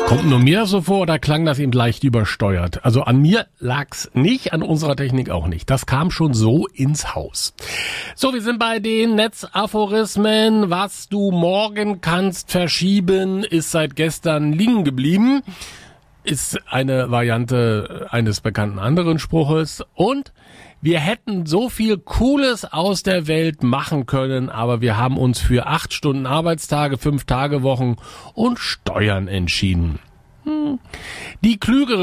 Kommt nur mir so vor oder klang das eben leicht übersteuert? Also an mir lag's nicht, an unserer Technik auch nicht. Das kam schon so ins Haus. So, wir sind bei den Netzaphorismen. Was du morgen kannst verschieben, ist seit gestern liegen geblieben. Ist eine Variante eines bekannten anderen Spruches. Und wir hätten so viel Cooles aus der Welt machen können, aber wir haben uns für 8 Stunden Arbeitstage, 5-Tage-Wochen und Steuern entschieden. Die klügere